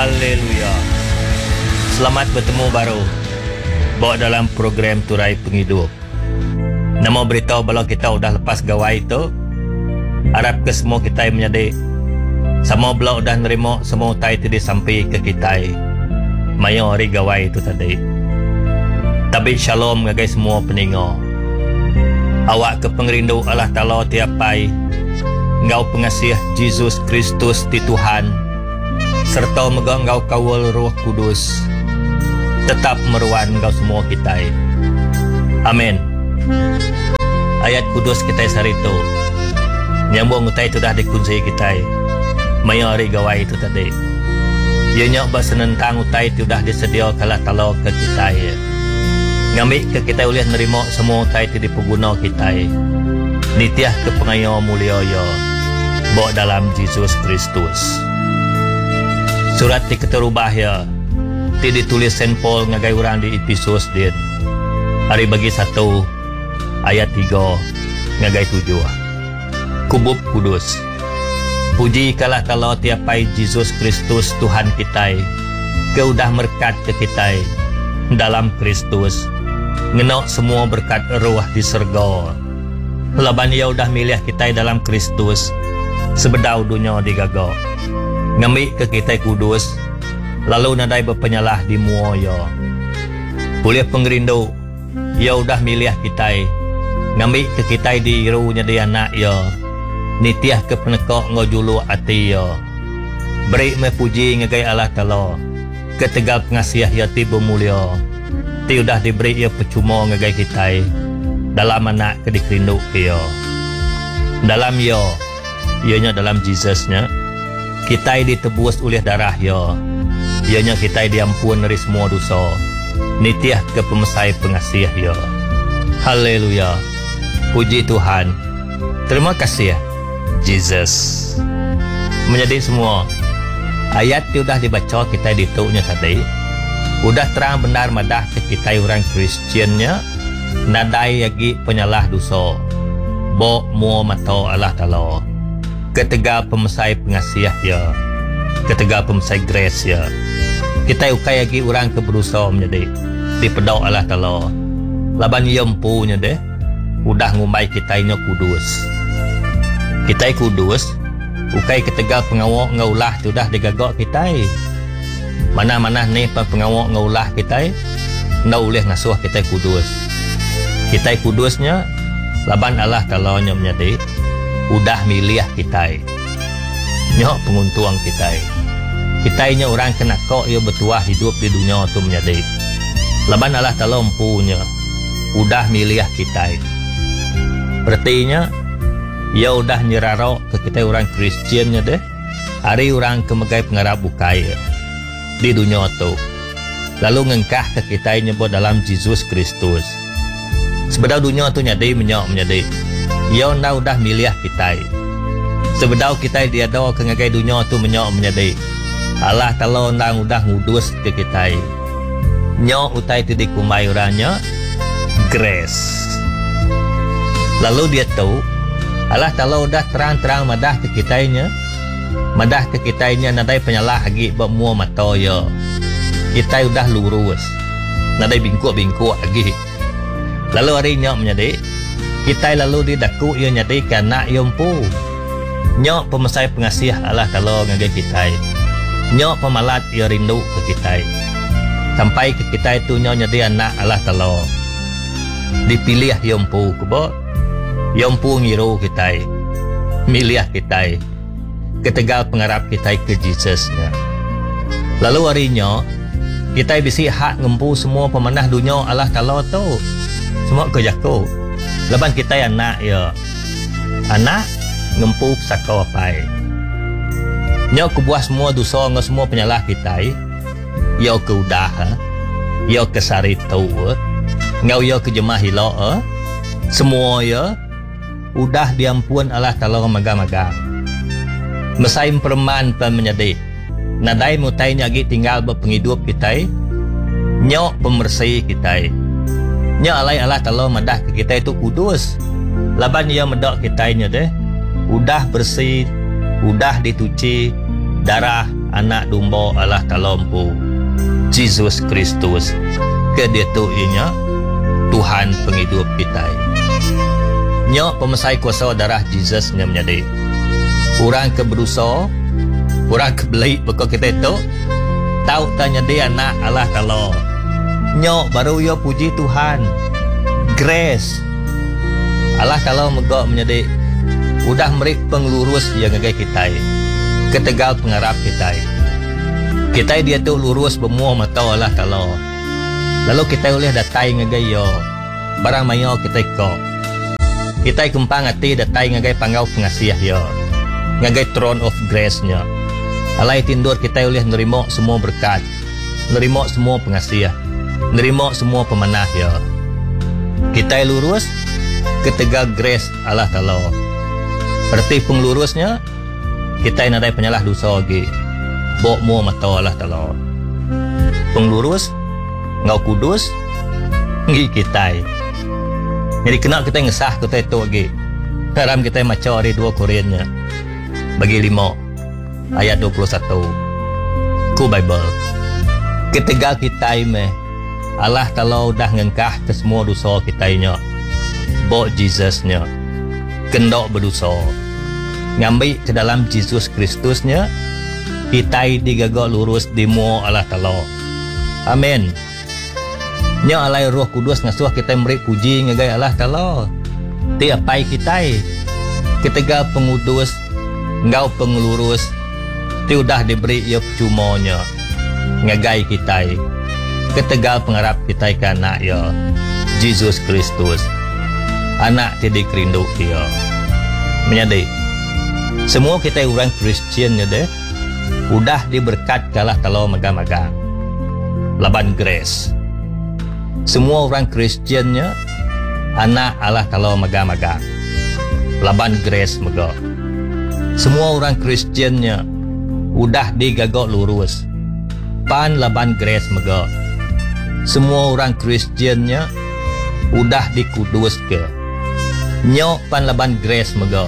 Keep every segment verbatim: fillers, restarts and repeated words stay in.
Haleluya. Selamat bertemu baru bawa dalam program Turai Penghidup. Nama beritahu kalau kita udah lepas gawai itu, harap ke semua kita yang menjadi sama belah udah nerima semua utai itu disampai ke kita mayo hari gawai itu tadi. Tapi shalom ngagai semua peninggal. Awak ke pengrindu Allah Ta'ala tiapai, ngau pengasih Yesus Kristus di Tuhan, serta megang ngau kawal Roh Kudus, tetap meruan ngau semua kita. Amin. Ayat kudus kita hari itu nyambung utai itu dah dikunci kita mayari gawai itu tadi. Ia nyak bersenentang utai itu dah disedia kalah talo ke kita ngambil ke kita boleh nerima semua utai itu dipeguna kita nitiah ke pengayo mulia ya bawa dalam Yesus Kristus. Surat di keterubah ya ti ditulis Saint Paul ngagai orang di Efesus din hari bagi satu ayat tiga ngagai tujuh. Kubub kudus. Puji kalah kalau tiapai Yesus Kristus Tuhan kita, ke udah berkat ke kita dalam Kristus, ngenok semua berkat roh di surga. Laban ia udah milih kita dalam Kristus, sebedau dunia digagak. Ngambil ke kita kudus, lalu nadai berpenyalah di muaya. Boleh pengerindu, ia udah milih kita, ngambil ke kita di irunya di anak ya. Nitiah ke penekok ngojulu ati ya. Beri mepuji ngagai Allah Ta'ala, ketegal pengasih ya ti bermulia. Ti udah diberi ya percuma ngagai kita dalam anak ke dikerindu ya. Dalam ya, ianya dalam Jesusnya, kita ditebus oleh darah ya. Ianya kita diampun dari semua dosa. Nitiah ke pemesai pengasih ya. Haleluya. Puji Tuhan. Terima kasih ya Jesus. Menjadi semua ayat itu sudah dibaca kita dituknya tadi, udah terang benar madah ke kita orang Kristiannya nadai lagi penyalah dosa bo mua mata Allah Ta'ala, ketegal pemesai pengasih ya, ketegal pemesai grace ya. Kita ukai lagi orang ke berusaha menjadi dipedau Allah Ta'ala, laban ia empunya deh udah ngumbai kita ini kudus. Kita kudus, ukai ketegal pengawak ngaulah tu dah digagak kita. Mana-mana ni pengawak ngaulah kita, ndak boleh ngasuh kita kudus. Kita kudusnya, laban Allah Ta'ala nya menjadi, udah milih kita. Nyok penguntuang kita. Kita nya orang kena kok ia bertuah hidup di dunia tu menjadi. Laban Allah Ta'ala empunya, udah milih kita. Berartinya, ia udah nyerarok ke kita orang Kristiannya deh. Hari orang kemegai pengarap bukai di dunia tu. Lalu ngengkah ke kita nyebut dalam Yesus Kristus. Sebedau dunia tu nyadai menyok menyadai. Ia unda udah milih kita. Sebedau kita diada ke ngagai dunia tu menyok menyadai. Allah Ta'ala unda udah ngudus ke kita. Nyok utai tu dikumai orangnya grace. Lalu dia tahu Allah Ta'ala udah terang-terang madah ke kitanya, madah ke kitanya nadai penyalah lagi bermua mata ya. Kita udah lurus, nadai bingkuk-bingkuk lagi. Lalu hari nyok menjadi, kita lalu didaku ia nyadai karena yompu. Nyok pemesai pengasih Allah Ta'ala ngagai kita. Nyok pemalat ia rindu ke kita. Sampai ke kita itu nyok nyadai anak Allah Ta'ala. Dipilih yompu kubot. Yang pun ngiru kita, milih kita, ketegal pengarap kita ke Jesusnya. Lalu harinya, kita bisa hak ngempu semua pemanah dunia Allah Ta'ala tu. Semua kejaku. Lepas kita anak ya, anak ngempu sakau apa? Nyok kebuah semua dosa ngau semua penyalah kita, ya ke udah, ya ke sari tu, ngau ya ke jemah hilau, semua ya. Udah diampun Allah Ta'ala magam-magam. Mesai perman pun menjadi. Nadai mutai nyagi tinggal berpenghidup kita. Nyok pemersih kita. Nyok alai Allah Ta'ala madah ke kita itu kudus. Laban ia medak kita nya deh. Udah bersih, udah dituci, darah anak domba Allah Ta'ala empu Jesus Kristus ke dia tu inya Tuhan penghidup kita. Nya pemesai kuasa darah Jesus nya menjadi orang ke berdosa, orang ke belai bekal kita tu tahu tanya dia anak Allah Ta'ala. Nya baru yo puji Tuhan. Grace Allah Ta'ala megak menjadi udah merik penglurus yang ngagai kita ketegal pengarap kita kita dia tu lurus bemua mata Allah Ta'ala. Lalu kita boleh datai ngagai yo barang mayo kita kok kita kempang hati datai ngagai panggau pengasih yo ngagai throne of grace nya alai tindur kita boleh nerima semua berkat, nerima semua pengasih, nerima semua pemanah yo kita lurus ketegal grace Allah Ta'ala. Berarti penglurusnya kita yang ada penyalah dosa lagi bok mu mata Allah Ta'ala. Penglurus ngau kudus ngi kita. Jadi kena kita ngesah kita itu lagi. Dalam kita macam hari dua Korinnya bagi lima ayat dua puluh satu ku Bible. Ketegal kita me Allah Ta'ala dah ngengkah ke semua dosa kita nya. Bok Jesusnya kendok berdosa ngambil ke dalam Jesus Kristusnya kita digagak lurus di mu Allah Ta'ala. Amin. Nya alai Roh Kudus ngasuh kita memberi puji ngagai Allah Ta'ala. Tiapai kita ketegal pengudus ngau pengelurus ti udah diberi ia cumanya ngagai kita ketegal pengharap kita ke anak ya Jesus Kristus anak tidak rindu dia menyadari semua kita orang Kristian ya deh udah diberkat kalah kalau maga-maga laban grace. Semua orang Kristiannya anak Allah kalau maga-maga laban grace mega. Semua orang Kristiannya udah digagak lurus pan laban grace mega. Semua orang Kristiannya udah dikudus ke nyok pan laban grace mega.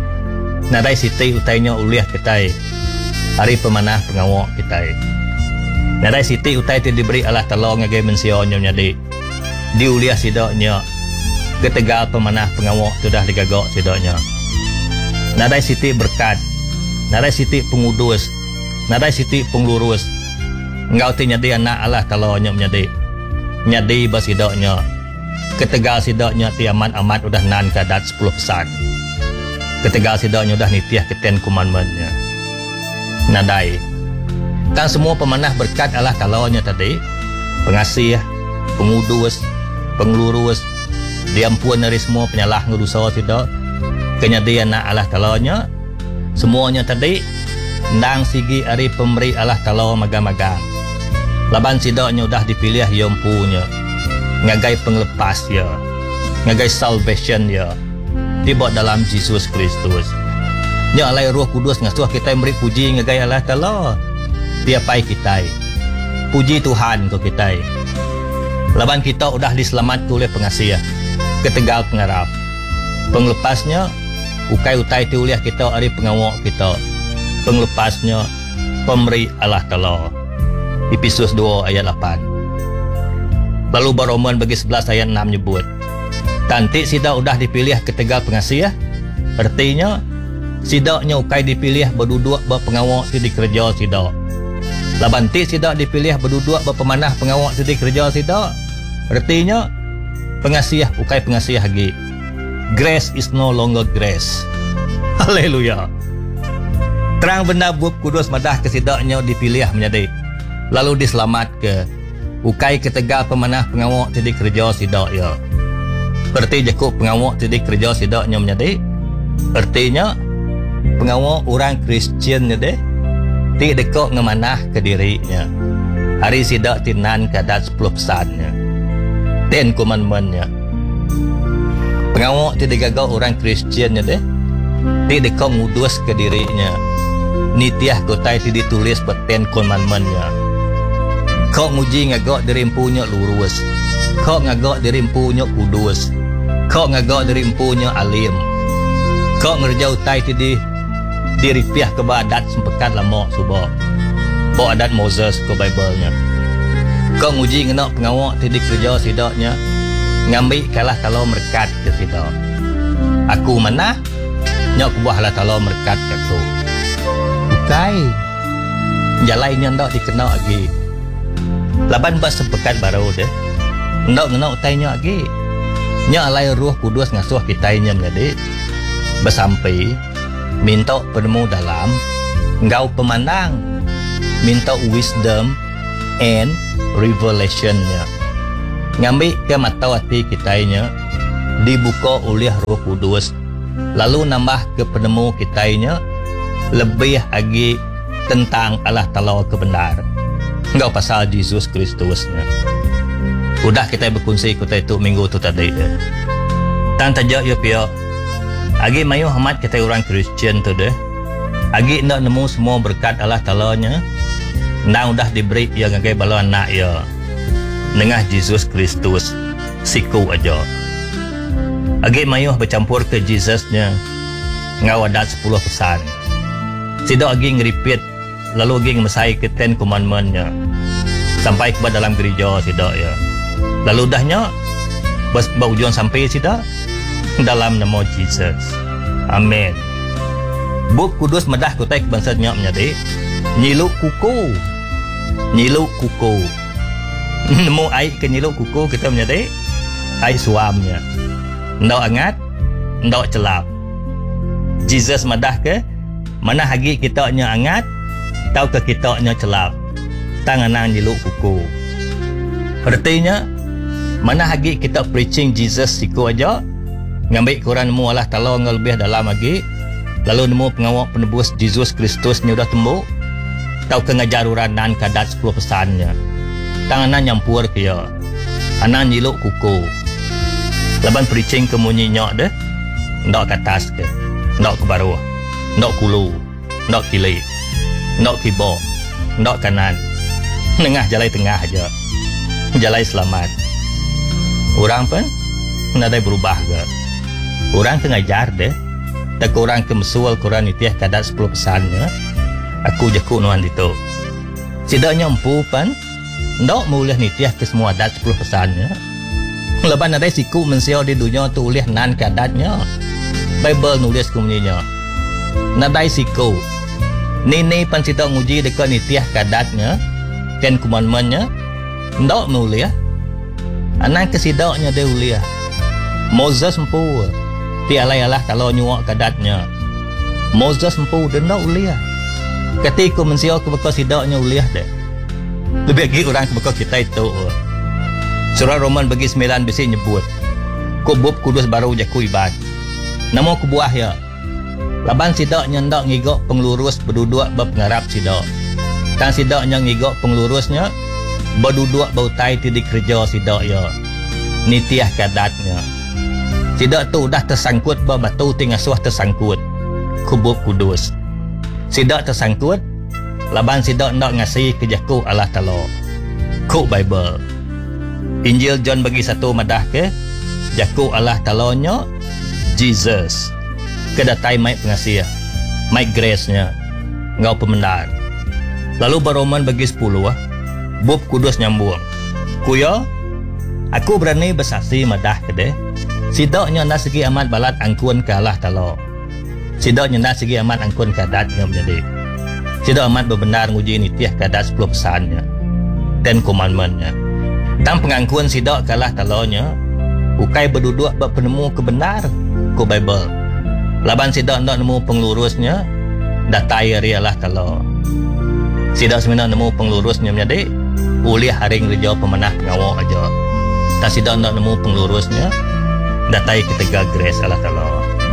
Nadai siti utainya uliah kita hari pemanah pengawak kita. Nadai siti utai ti diberi Allah Ta'ala ngagai mensionnya nyadi diuliah sidoknya ketegal pemanah pengawak sudah digagak sidoknya. Nadai siti berkat, nadai siti pengudus, nadai siti penglurus engkau ti nyadi anak Allah Ta'ala nya nyadi nyadi basidoknya ketegal sidoknya ti amat-amat udah nan kadat sepuluh pesan. Ketegal sidoknya udah nitiah keten commandment-nya. Nadai kan semua pemanah berkat Allah Ta'ala-nya tadi pengasih, pengudus, penglurus, diampun dari semua penyalah ngedosa sidok kenyadian Allah Ta'ala-nya semuanya tadi ndang sigi ari pemberi Allah Ta'ala maga-maga. Laban sidoknya udah dipilih yompunya ngagai penglepas ya, ngagai salvation ya dibawa dalam Jesus Kristus. Nya alai Roh Kudus ngasuh kita memberi puji ngagai Allah Ta'ala. Tiapai kita puji Tuhan ke kita. Laban kita udah diselamat oleh pengasih ketegal pengarap. Penglepasnya ukai-utai tiuliah kita ari pengawak kita. Penglepasnya pemberi Allah Ta'ala. Efesus dua ayat lapan. Lalu Baroman bagi sebelas ayat enam nyebut tanti sida udah dipilih ketegal pengasih. Artinya sidaknya ukai dipilih berduduk berpengawak di kerja sidak. Laban ti sidak dipilih berduduk berpemanah pengawak di kerja sidak. Artinya pengasih ukai pengasih lagi. Grace is no longer grace. Haleluya. Terang benar buat kudus madah kesidaknya dipilih menjadi lalu diselamat ke ukai ketegal pemanah pengawak di kerja sidak ya. Berarti jakup pengawak di kerja sidaknya menjadi artinya pengawak orang Kristian deh ti dekok ngemanah ke dirinya hari sidak tinan kadat sepuluh pesannya ten commandment-nya. Pengawak ti digagak orang Kristian deh ti dekok ngudus ke dirinya nitiah kotai ti ditulis buat ten commandment-nya. Kau nguji ngagak dirimpunya lurus, kau ngagak dirimpunya kudus, kau ngagak dirimpunya alim, kau ngerjau tai ti di diripiah ke badat sempekat lama subah. bawa adat Moses ke Bible-nya. Kau nguji ngenak pengawak tidik kerja sidaknya ngambil kalah talau merkat ke sidak. Aku mana nyok buah lah talau merkat ke aku. Bukai jalainya ndak dikenal lagi. Laban bas sepekat baru deh. Ndak ngenak tanya lagi. Nya alai Roh Kudus ngasuh kitanya menjadi bersampai minta penemu dalam ngau pemandang, minta wisdom and revelation-nya. Ngambil ke mata hati kitanya dibuka oleh Roh Kudus, lalu nambah ke penemu kitanya lebih lagi tentang Allah Ta'ala kebenar. Ngau pasal Yesus Kristusnya. Udah kita berkongsi kita itu minggu tu tadi deh. Tan tajak yo pio. Agi mayu hamat kita orang Kristian tu deh. Agi nak nemu semua berkat Allah Ta'ala-nya. Nang udah diberi yang ngagai bala anak ya. Nengah Yesus Kristus siku aja. Agi mayu bercampur ke Yesusnya. Ngau ada sepuluh pesan. Sidak agi ngeripit lalu agi ngemesai ke Ten Commandment-nya. Sampai ke dalam gereja sidak ya. Lalu dahnya bas baujuan sampai sidak dalam nama Jesus. Amin. Buk Kudus medah kutai kebangsanya menjadi nyiluk kuku. Nyiluk kuku. Nemu air ke nyiluk kuku kita menjadi air suamnya. Ndak angat, ndak celap. Jesus medah ke mana hagi kita nya angat, tau ke kita nya celap. Tanganan nyiluk kuku. Artinya mana hagi kita preaching Jesus siku aja ngambil Quran nemu Allah Ta'ala lebih dalam lagi, lalu nemu pengawak penebus Yesus Kristus ni udah tembuk, tau ke ngajar uranan kadat sepuluh pesannya. Tanganan nyampur ke ya, anan nyiluk kuku. Laban preaching ke munyi nyok deh, ndak ke atas ke, ndak ke bawah, ndak kulu, ndak kiri, ndak kibok, ndak kanan, nengah jalai tengah aja, jalai selamat. Orang pun nadai berubah ke. Orang ke ngajar deh. Tak orang ke mesual Quran itu ya kadat sepuluh pesannya. Aku jaku nuan itu. Sidaknya empu pan. Ndak mulih nitiah ke semua adat sepuluh pesannya. Lepas nadai siku mensiau di dunia tu ulih nan kadatnya. Bible nulis kumninya. Nadai siku. Nini pan sidak nguji dekat nitiah kadatnya. Ten Commandment-nya. Ndak mulih. Anak kesidaknya dia uliah. Moses empu. Ti alai-alah kalau nyuak kadatnya. Moses empu dia nak uliah. Ketika mensiau ke bekas sidaknya uliah deh. Lebih lagi orang ke bekas kita itu. Surah Roman bagi sembilan besi nyebut. Kubub Kudus baru jaku ibad. Nama kubuah ya. Laban sidaknya ndak ngigok pengelurus berduduk berpengarap sidak. Kan sidaknya ngigok pengelurusnya berduduk bautai tidik kerja sidak ya. Nitiah kadatnya. Sidak tu dah tersangkut berbatu tingasuh tersangkut. Kubub Kudus. Sidak tersangkut. Laban sidak nak ngasih kejaku Allah Ta'ala. Ku Bible. Injil John bagi satu madah ke. Jaku Allah Ta'ala-nya Jesus. Kedatai mai pengasih. Mai grace-nya. Ngau pemenang. Lalu Baroman bagi sepuluh. Bub Kudus nyambung. Kuya, aku berani bersaksi madah ke deh. Sidaknya nak segi amat balat angkun ke Allah Ta'ala. Sidaknya nak segi amat angkun ke adatnya menjadi. Sidak amat berbenar nguji nitiah ke adat sepuluh pesannya. Ten Commandment-nya. Tang pengangkuan sidak ke Allah Ta'ala-nya. Ukai berduduk berpenemu kebenar ke Bible. Laban sidak nak nemu pengelurusnya. Datai hari Allah Ta'ala. Sidak sebenarnya nemu pengelurusnya menjadi. Ulih haring reja pemenah pengawak aja. Tak sidak nak nemu pengelurusnya. Datai ketega grace Allah Ta'ala.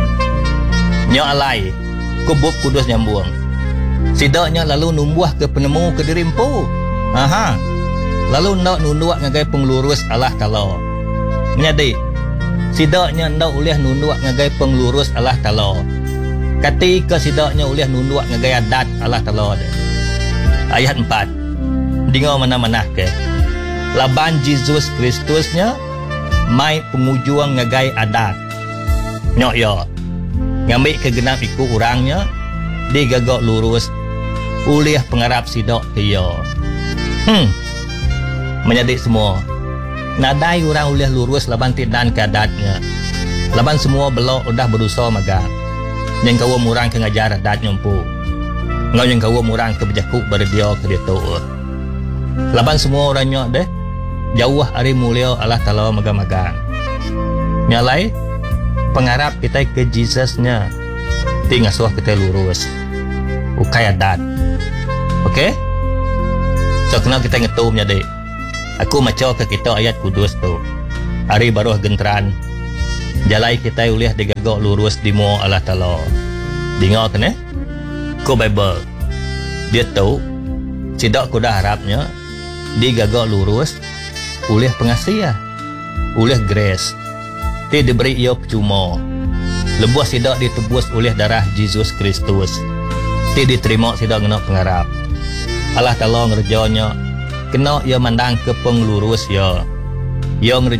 Nya alai. Kubub Kudus nyambung. Sidaknya lalu numbuh ke penemu ke dirimpu. Aha. Lalu nak nunduak ngagai pengelurus Allah Ta'ala. Menjadi. Sidaknya nak ulih nunduak ngagai pengelurus Allah Ta'ala. Ketika sidaknya ulih nunduak ngagai adat Allah Ta'ala. Ayat empat. Dengar mana-mana ke. Laban Yesus Kristusnya mai pengujuang ngagai adat. Nyok ya. Ngambil kegenap ikut orangnya. Dia gagak lurus. Uliah pengarap sidok ke yo. Hmm. Menyadik semua. Nadai orang uliah lurus laban tidan keadatnya. Laban semua belok udah berusaha magang. Yang kau murang ke ngajar adat nyumpu. Ngau yang kau murang ke berjakuk berdia ke dia tu. Laban semua orangnya deh. Jauh hari mulia Allah Ta'ala magang-magang. Nyalai pengarap kita ke Jesusnya. Ti ngasuh kita lurus. Ukai adat. Okey? So kenal kita ngetumnya deh. Aku macam ke kita ayat kudus tu. Hari baru genteran. Jalai kita uliah digagak lurus di mua Allah Ta'ala. Dengar kan eh? Ko Bible. Dia tahu. Sidak ku dah harapnya. Digagak lurus. Uliah pengasih. Uliah grace. Ti diberi ia percuma. Lebuah sidak ditebus uliah darah Yesus Kristus. Ti diterima sidak kena pengarap. Allah Ta'ala ngerjanya. Kena ia mandang ke penglurus ya. Yang